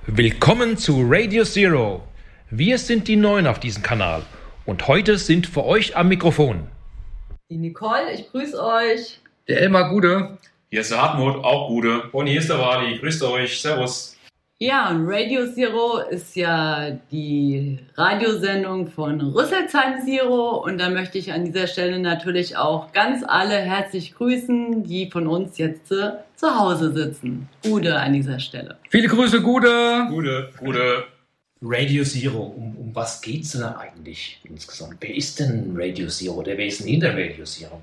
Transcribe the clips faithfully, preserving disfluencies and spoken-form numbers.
Willkommen zu Radio Zero. Wir sind die Neuen auf diesem Kanal und heute sind für euch am Mikrofon die Nicole, ich grüße euch. Der Elmar, Gude. Hier ist der Hartmut, auch Gude. Und hier ist der Wadi, grüßt euch, servus. Ja, und Radio Zero ist ja die Radiosendung von Rüsselsheim Zero und da möchte ich an dieser Stelle natürlich auch ganz alle herzlich grüßen, die von uns jetzt zu, zu Hause sitzen. Gude an dieser Stelle. Viele Grüße, Gude. Gude, Gude. Radio Zero, um, um was geht's denn eigentlich insgesamt? Wer ist denn Radio Zero? Der wer ist denn hinter Radio Zero?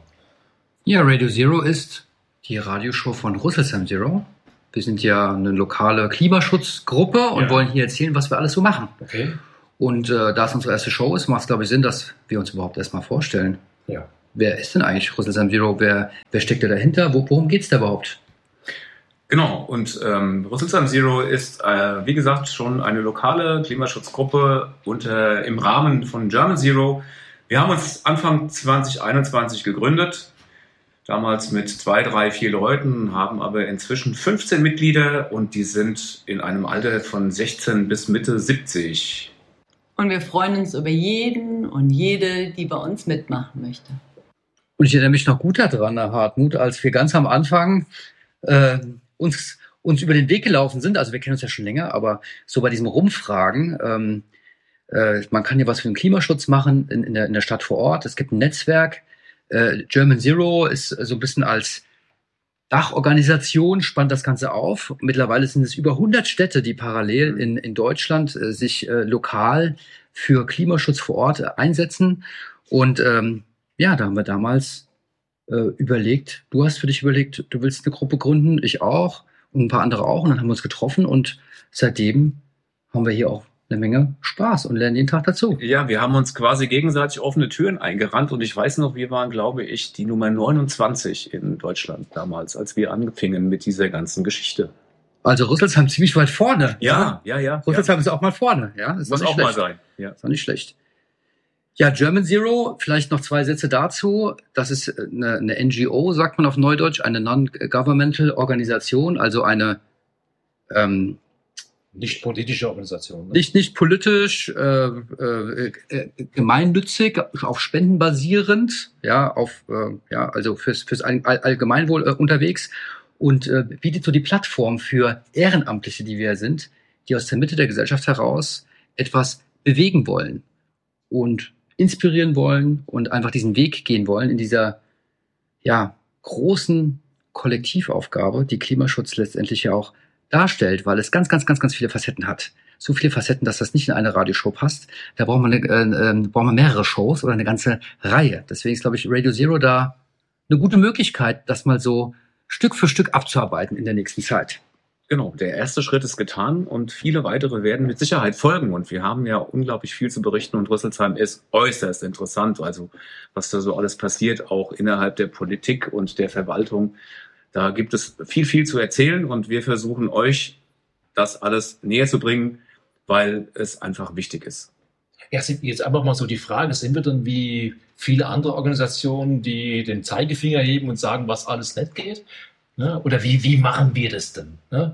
Ja, Radio Zero ist die Radioshow von Rüsselsheim Zero. Wir sind ja eine lokale Klimaschutzgruppe und ja. wollen hier erzählen, was wir alles so machen. Okay. Und äh, da es unsere erste Show ist, macht es, glaube ich, Sinn, dass wir uns überhaupt erstmal vorstellen. Ja. Wer ist denn eigentlich Rüsselsheim Zero? Wer, wer steckt da dahinter? Wo, worum geht es da überhaupt? Genau, und ähm, Rüsselsheim Zero ist, äh, wie gesagt, schon eine lokale Klimaschutzgruppe und äh, im Rahmen von German Zero. Wir haben uns Anfang zwanzig einundzwanzig gegründet. Damals mit zwei, drei, vier Leuten, haben aber inzwischen fünfzehn Mitglieder und die sind in einem Alter von sechzehn bis Mitte siebzig. Und wir freuen uns über jeden und jede, die bei uns mitmachen möchte. Und ich erinnere mich noch gut daran, Herr Hartmut, als wir ganz am Anfang äh, uns, uns über den Weg gelaufen sind. Also wir kennen uns ja schon länger, aber so bei diesem Rumfragen, ähm, äh, man kann ja was für den Klimaschutz machen in, in, der, in der Stadt vor Ort. Es gibt ein Netzwerk. German Zero ist so ein bisschen als Dachorganisation, spannt das Ganze auf. Mittlerweile sind es über hundert Städte, die parallel in, in Deutschland äh, sich äh, lokal für Klimaschutz vor Ort einsetzen. Und ähm, ja, da haben wir damals äh, überlegt, du hast für dich überlegt, du willst eine Gruppe gründen, ich auch und ein paar andere auch. Und dann haben wir uns getroffen und seitdem haben wir hier auch eine Menge Spaß und lernen jeden Tag dazu. Ja, wir haben uns quasi gegenseitig offene Türen eingerannt und ich weiß noch, wir waren, glaube ich, die Nummer neunundzwanzig in Deutschland damals, als wir anfingen mit dieser ganzen Geschichte. Also Rüsselsheim ziemlich weit vorne. Ja, ja, ja. Rüsselsheim ja. ist auch mal vorne. Ja, ist muss auch schlecht. mal sein. Ja. Ist auch nicht schlecht. Ja, German Zero, vielleicht noch zwei Sätze dazu. Das ist eine, eine N G O, sagt man auf Neudeutsch, eine Non-Governmental Organisation, also eine ähm, Nicht politische Organisation. Ne? Nicht, nicht politisch, äh, äh, äh, gemeinnützig, auf Spenden basierend, ja, auf, äh, ja, also fürs, fürs All- Allgemeinwohl äh, unterwegs und äh, bietet so die Plattform für Ehrenamtliche, die wir sind, die aus der Mitte der Gesellschaft heraus etwas bewegen wollen und inspirieren wollen und einfach diesen Weg gehen wollen in dieser, ja, großen Kollektivaufgabe, die Klimaschutz letztendlich ja auch darstellt, weil es ganz, ganz, ganz, ganz viele Facetten hat. So viele Facetten, dass das nicht in eine Radioshow passt. Da braucht man, eine, äh, äh, braucht man mehrere Shows oder eine ganze Reihe. Deswegen ist, glaube ich, Radio Zero da eine gute Möglichkeit, das mal so Stück für Stück abzuarbeiten in der nächsten Zeit. Genau, der erste Schritt ist getan und viele weitere werden mit Sicherheit folgen. Und wir haben ja unglaublich viel zu berichten und Rüsselsheim ist äußerst interessant. Also was da so alles passiert, auch innerhalb der Politik und der Verwaltung. Da gibt es viel, viel zu erzählen und wir versuchen euch das alles näher zu bringen, weil es einfach wichtig ist. Ja, jetzt einfach mal so die Frage, sind wir dann wie viele andere Organisationen, die den Zeigefinger heben und sagen, was alles nicht geht? Ne? Oder wie, wie machen wir das denn? Ne?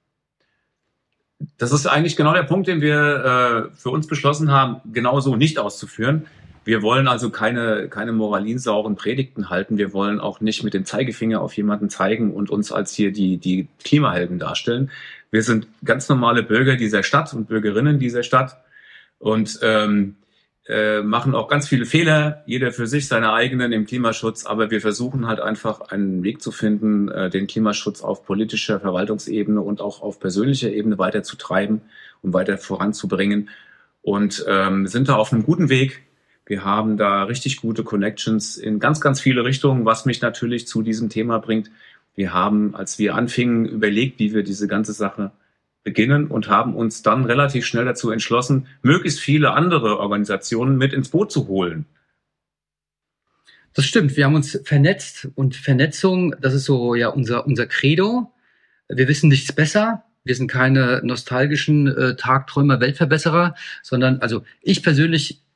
Das ist eigentlich genau der Punkt, den wir äh, für uns beschlossen haben, genauso nicht auszuführen. Wir wollen also keine, keine moralinsauren Predigten halten. Wir wollen auch nicht mit dem Zeigefinger auf jemanden zeigen und uns als hier die, die Klimahelden darstellen. Wir sind ganz normale Bürger dieser Stadt und Bürgerinnen dieser Stadt und ähm, äh, machen auch ganz viele Fehler, jeder für sich, seine eigenen im Klimaschutz. Aber wir versuchen halt einfach einen Weg zu finden, äh, den Klimaschutz auf politischer Verwaltungsebene und auch auf persönlicher Ebene weiter zu treiben und weiter voranzubringen. Und ähm, sind da auf einem guten Weg. Wir haben da richtig gute Connections in ganz, ganz viele Richtungen, was mich natürlich zu diesem Thema bringt. Wir haben, als wir anfingen, überlegt, wie wir diese ganze Sache beginnen und haben uns dann relativ schnell dazu entschlossen, möglichst viele andere Organisationen mit ins Boot zu holen. Das stimmt. Wir haben uns vernetzt und Vernetzung, das ist so ja unser, unser Credo. Wir wissen nichts besser. Wir sind keine nostalgischen äh, Tagträumer, Weltverbesserer, sondern also ich persönlich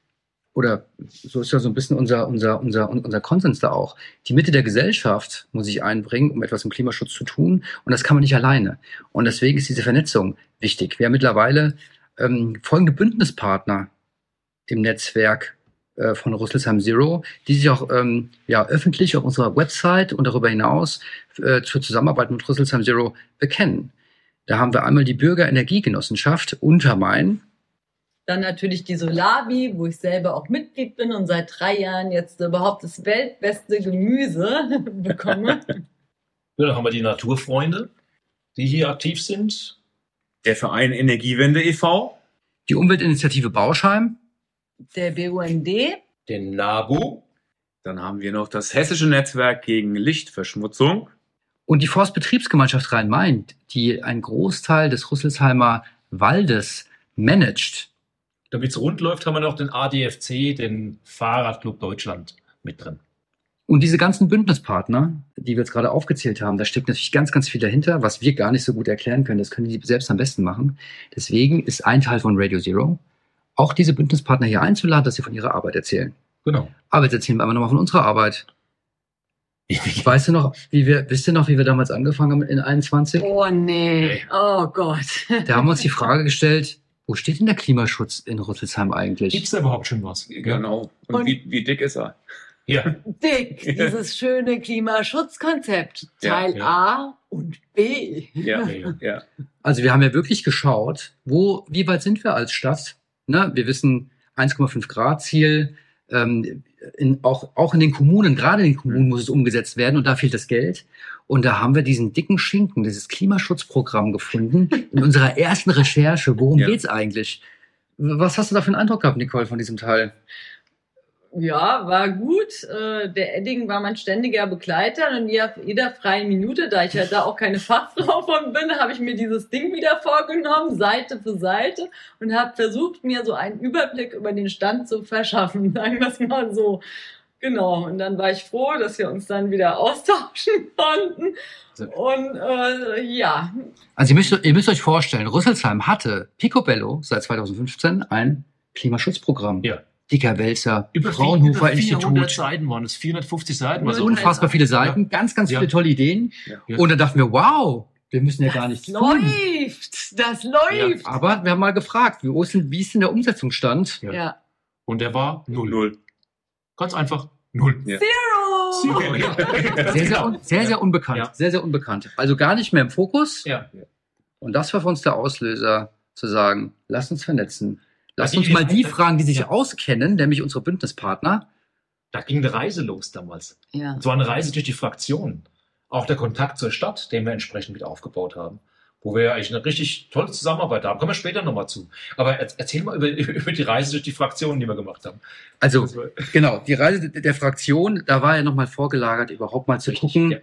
oder so ist ja so ein bisschen unser, unser, unser, unser Konsens da auch. Die Mitte der Gesellschaft muss sich einbringen, um etwas im Klimaschutz zu tun. Und das kann man nicht alleine. Und deswegen ist diese Vernetzung wichtig. Wir haben mittlerweile ähm, folgende Bündnispartner im Netzwerk äh, von Rüsselsheim Zero, die sich auch ähm, ja, öffentlich auf unserer Website und darüber hinaus äh, zur Zusammenarbeit mit Rüsselsheim Zero bekennen. Da haben wir einmal die Bürgerenergiegenossenschaft Untermain. Dann natürlich die Solavi, wo ich selber auch Mitglied bin und seit drei Jahren jetzt überhaupt das weltbeste Gemüse bekomme. Ja, dann haben wir die Naturfreunde, die hier aktiv sind. Der Verein Energiewende e V Die Umweltinitiative Bauschheim. Der B U N D. Den NABU. Dann haben wir noch das Hessische Netzwerk gegen Lichtverschmutzung. Und die Forstbetriebsgemeinschaft Rhein-Main, die einen Großteil des Rüsselsheimer Waldes managt. Damit es rund läuft, haben wir noch den A D F C, den Fahrradclub Deutschland, mit drin. Und diese ganzen Bündnispartner, die wir jetzt gerade aufgezählt haben, da steckt natürlich ganz, ganz viel dahinter, was wir gar nicht so gut erklären können. Das können die selbst am besten machen. Deswegen ist ein Teil von Radio Zero, auch diese Bündnispartner hier einzuladen, dass sie von ihrer Arbeit erzählen. Genau. Aber jetzt erzählen wir einfach nochmal von unserer Arbeit. Weißt du noch, wie wir, wisst ihr noch, wie wir damals angefangen haben in einundzwanzig? Oh nee, oh Gott. Da haben wir uns die Frage gestellt, wo steht denn der Klimaschutz in Rüsselsheim eigentlich? Gibt es da überhaupt schon was? Genau. Und, Und- wie, wie dick ist er? Ja. Dick, dieses schöne Klimaschutzkonzept, Teil Ja, ja. A und B. Ja, Ja. ja. Also wir haben ja wirklich geschaut, wo, wie weit sind wir als Stadt? Ne? Wir wissen eins Komma fünf Grad Ziel, ähm, in, auch, auch in den Kommunen, gerade in den Kommunen muss es umgesetzt werden und da fehlt das Geld. Und da haben wir diesen dicken Schinken, dieses Klimaschutzprogramm gefunden in unserer ersten Recherche. Worum Ja. geht's eigentlich? Was hast du da für einen Eindruck gehabt, Nicole, von diesem Teil? Ja, war gut. Äh, Der Edding war mein ständiger Begleiter und in jeder, jeder freien Minute, da ich ja da auch keine Fachfrau von bin, habe ich mir dieses Ding wieder vorgenommen, Seite für Seite, und habe versucht, mir so einen Überblick über den Stand zu verschaffen, sagen wir es mal so. Genau, und dann war ich froh, dass wir uns dann wieder austauschen konnten. Und äh, ja, Also ihr müsst, ihr müsst euch vorstellen, Rüsselsheim hatte Picobello seit zweitausendfünfzehn ein Klimaschutzprogramm. Ja. Dicker Wälzer, Über Fraunhofer über vierhundert Institut. Seiten waren es, vierhundertfünfzig Seiten. Also, Unfassbar viele Seiten, ganz, ganz Ja. viele tolle Ideen. Ja. Und dann dachten wir, wow, wir müssen ja gar nichts tun. läuft, das läuft. Aber wir haben mal gefragt, wie ist denn, wie ist denn der Umsetzungsstand? Ja. Ja. und der war null. Null. Ganz einfach null. Ja. Zero. Ja. Sehr, sehr, un, sehr, sehr unbekannt. Ja. Sehr, sehr unbekannt. Also gar nicht mehr im Fokus. Ja. Und das war für uns der Auslöser, zu sagen, lass uns vernetzen. Lass Also uns die- mal die fragen, die sich Ja. auskennen, nämlich unsere Bündnispartner. Da ging eine Reise los damals. Ja. Es war eine Reise durch die Fraktionen. Auch der Kontakt zur Stadt, den wir entsprechend mit aufgebaut haben. Wo wir eigentlich eine richtig tolle Zusammenarbeit haben. Kommen wir später nochmal zu. Aber er- erzähl mal über, über die Reise durch die Fraktionen, die wir gemacht haben. Also, Das war- genau, die Reise der der Fraktion, da war ja nochmal vorgelagert, überhaupt mal zu Richtig, gucken. ja.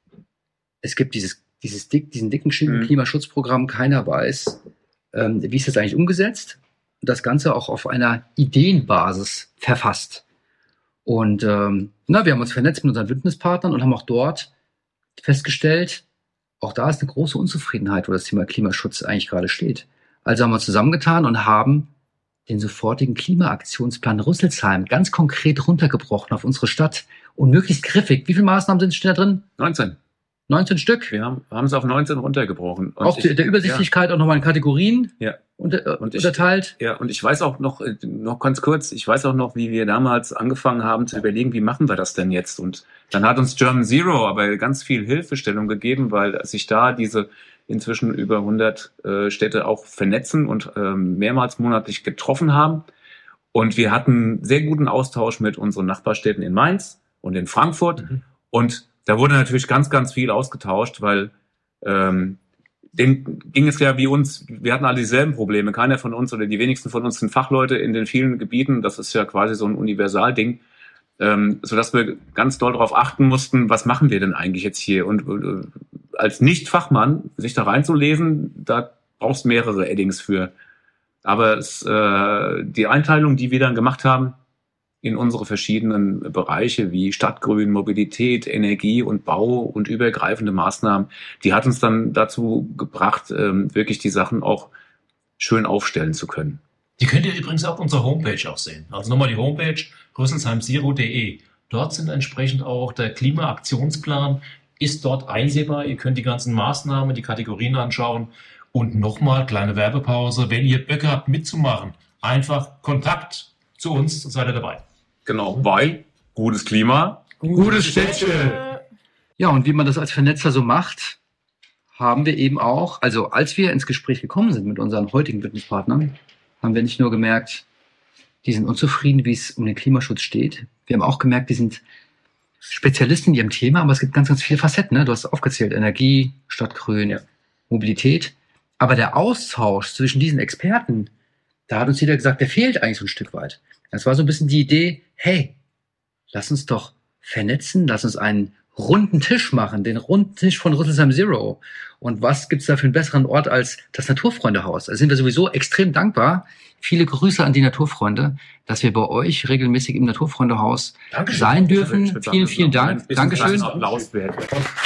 Es gibt dieses, dieses dick, diesen dicken Schinken Mhm. Klimaschutzprogramm, keiner weiß, ähm, wie ist das eigentlich umgesetzt. Das Ganze auch auf einer Ideenbasis verfasst. Und ähm, na, wir haben uns vernetzt mit unseren Bündnispartnern und haben auch dort festgestellt, auch da ist eine große Unzufriedenheit, wo das Thema Klimaschutz eigentlich gerade steht. Also haben wir uns zusammengetan und haben den sofortigen Klimaaktionsplan Rüsselsheim ganz konkret runtergebrochen auf unsere Stadt und möglichst griffig. Wie viele Maßnahmen sind stehen da drin? neunzehn. neunzehn Stück. Wir haben, haben es auf neunzehn runtergebrochen. Und Auch ich- der, der Übersichtlichkeit auch nochmal in Kategorien Ja. unter, äh, Und ich- unterteilt. Ja, und ich weiß auch noch, äh, noch ganz kurz, ich weiß auch noch, wie wir damals angefangen haben zu überlegen, wie machen wir das denn jetzt? Und dann hat uns German Zero aber ganz viel Hilfestellung gegeben, weil sich da diese inzwischen über hundert äh, Städte auch vernetzen und ähm, mehrmals monatlich getroffen haben. Und wir hatten sehr guten Austausch mit unseren Nachbarstädten in Mainz und in Frankfurt. Mhm. Und da wurde natürlich ganz, ganz viel ausgetauscht, weil ähm, denen ging es ja wie uns, wir hatten alle dieselben Probleme. Keiner von uns oder die wenigsten von uns sind Fachleute in den vielen Gebieten. Das ist ja quasi so ein Universalding, ähm, sodass wir ganz doll darauf achten mussten, was machen wir denn eigentlich jetzt hier? Und äh, als Nicht-Fachmann sich da reinzulesen, da brauchst du mehrere Eddings für. Aber es, äh, die Einteilung, die wir dann gemacht haben in unsere verschiedenen Bereiche wie Stadtgrün, Mobilität, Energie und Bau und übergreifende Maßnahmen, die hat uns dann dazu gebracht, ähm, wirklich die Sachen auch schön aufstellen zu können. Die könnt ihr übrigens auf unserer Homepage auch sehen. Also nochmal die Homepage rüsselsheimzero punkt de. Dort sind entsprechend auch der Klimaaktionsplan, ist dort einsehbar. Ihr könnt die ganzen Maßnahmen, die Kategorien anschauen. Und nochmal, kleine Werbepause, wenn ihr Böcke habt mitzumachen, einfach Kontakt zu uns, seid ihr dabei. Genau, weil gutes Klima, Gutes Städtchen. Ja, und wie man das als Vernetzer so macht, haben wir eben auch, also als wir ins Gespräch gekommen sind mit unseren heutigen Bündnispartnern, haben wir nicht nur gemerkt, die sind unzufrieden, wie es um den Klimaschutz steht. Wir haben auch gemerkt, die sind Spezialisten in ihrem Thema, aber es gibt ganz, ganz viele Facetten. Ne? Du hast aufgezählt, Energie, Stadtgrün, ja. Mobilität. Aber der Austausch zwischen diesen Experten, da hat uns jeder gesagt, der fehlt eigentlich so ein Stück weit. Das war so ein bisschen die Idee, hey, lass uns doch vernetzen, lass uns einen runden Tisch machen, den runden Tisch von Rüsselsheim Zero. Und was gibt's da für einen besseren Ort als das Naturfreundehaus? Da sind wir sowieso extrem dankbar. Viele Grüße an die Naturfreunde, dass wir bei euch regelmäßig im Naturfreundehaus Dankeschön. sein dürfen. Vielen, vielen Dank. Dankeschön. Applaus wert.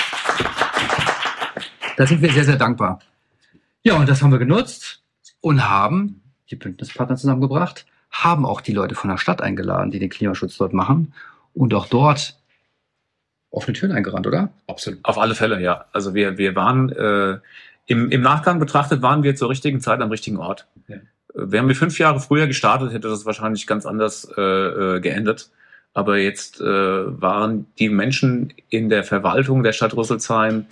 Da sind wir sehr, sehr dankbar. Ja, und das haben wir genutzt und haben die Bündnispartner zusammengebracht, haben auch die Leute von der Stadt eingeladen, die den Klimaschutz dort machen und auch dort offene Türen eingerannt, oder? Absolut. Auf alle Fälle, ja. Also wir, wir waren, äh, im, im Nachgang betrachtet, waren wir zur richtigen Zeit am richtigen Ort. Ja. Wären wir fünf Jahre früher gestartet, hätte das wahrscheinlich ganz anders äh, geendet. Aber jetzt äh, waren die Menschen in der Verwaltung der Stadt Rüsselsheim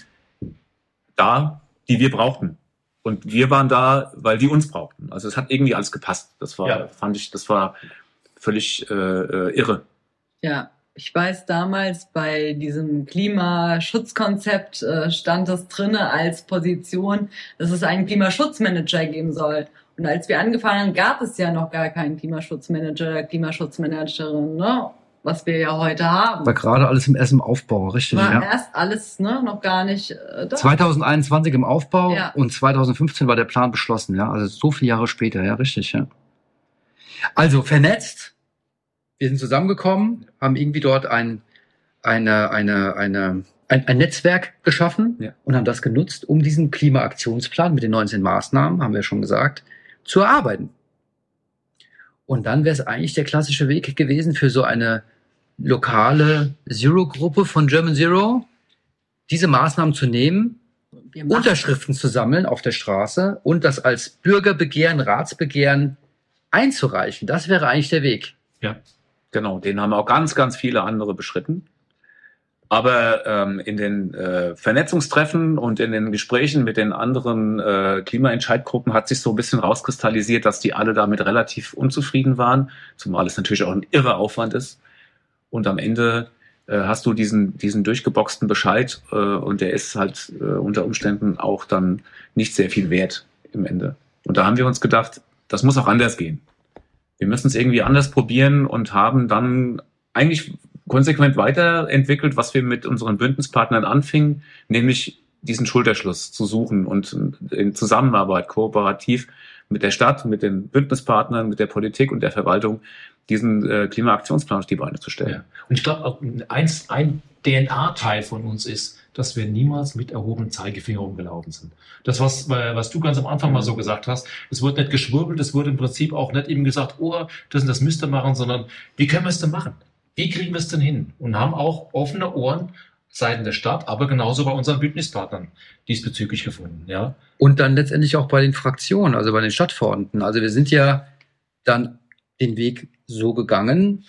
da, die wir brauchten. Und wir waren da, weil die uns brauchten. Also es hat irgendwie alles gepasst. Das war, ja. fand ich, das war völlig äh, irre. Ja, ich weiß damals bei diesem Klimaschutzkonzept äh, stand es drinne als Position, dass es einen Klimaschutzmanager geben soll. Und als wir angefangen haben, gab es ja noch gar keinen Klimaschutzmanager, Klimaschutzmanagerin, ne? Was wir ja heute haben. War gerade alles im erst im Aufbau, richtig? War ja. erst alles ne, noch gar nicht äh, da. zwanzig einundzwanzig im Aufbau ja. und zwanzig fünfzehn war der Plan beschlossen, ja. Also so viele Jahre später, ja, richtig, ja. Also vernetzt, wir sind zusammengekommen, haben irgendwie dort ein, eine, eine, eine, ein, ein Netzwerk geschaffen ja. und haben das genutzt, um diesen Klimaaktionsplan mit den neunzehn Maßnahmen, haben wir schon gesagt, zu erarbeiten. Und dann wäre es eigentlich der klassische Weg gewesen für so eine lokale Zero-Gruppe von German Zero, diese Maßnahmen zu nehmen, Unterschriften zu sammeln auf der Straße und das als Bürgerbegehren, Ratsbegehren einzureichen. Das wäre eigentlich der Weg. Ja, genau. Den haben auch ganz, ganz viele andere beschritten. Aber ähm, in den äh, Vernetzungstreffen und in den Gesprächen mit den anderen äh, Klimaentscheidgruppen hat sich so ein bisschen rauskristallisiert, dass die alle damit relativ unzufrieden waren, zumal es natürlich auch ein irrer Aufwand ist. Und am Ende äh, hast du diesen diesen durchgeboxten Bescheid äh, und der ist halt äh, unter Umständen auch dann nicht sehr viel wert im Ende. Und da haben wir uns gedacht, das muss auch anders gehen. Wir müssen es irgendwie anders probieren und haben dann eigentlich konsequent weiterentwickelt, was wir mit unseren Bündnispartnern anfingen, nämlich diesen Schulterschluss zu suchen und in Zusammenarbeit, kooperativ mit der Stadt, mit den Bündnispartnern, mit der Politik und der Verwaltung diesen äh, Klimaaktionsplan auf die Beine zu stellen. Ja. Und ich glaube, auch ein, ein D N A-Teil von uns ist, dass wir niemals mit erhobenem Zeigefinger rumgelaufen sind. Das, was, was du ganz am Anfang mal so gesagt hast, es wurde nicht geschwurbelt, es wurde im Prinzip auch nicht eben gesagt, oh, das und das müsst ihr machen, sondern wie können wir es denn machen? Wie kriegen wir es denn hin? Und haben auch offene Ohren seitens der Stadt, aber genauso bei unseren Bündnispartnern diesbezüglich gefunden. Ja. Und dann letztendlich auch bei den Fraktionen, also bei den Stadtverordneten. Also wir sind ja dann den Weg so gegangen,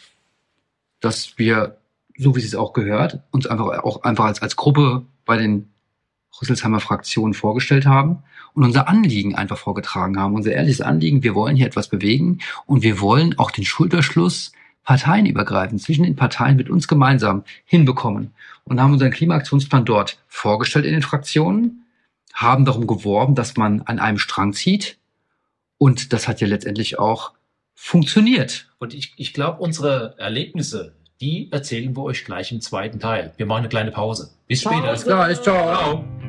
dass wir, so wie es auch gehört, uns einfach auch einfach als, als Gruppe bei den Rüsselsheimer Fraktionen vorgestellt haben und unser Anliegen einfach vorgetragen haben. Unser ehrliches Anliegen, wir wollen hier etwas bewegen und wir wollen auch den Schulterschluss parteienübergreifend zwischen den Parteien mit uns gemeinsam hinbekommen und haben unseren Klimaaktionsplan dort vorgestellt in den Fraktionen, haben darum geworben, dass man an einem Strang zieht und das hat ja letztendlich auch funktioniert. Und ich, ich glaube, unsere Erlebnisse, die erzählen wir euch gleich im zweiten Teil. Wir machen eine kleine Pause. Bis später. Bis gleich. Ciao. Ciao.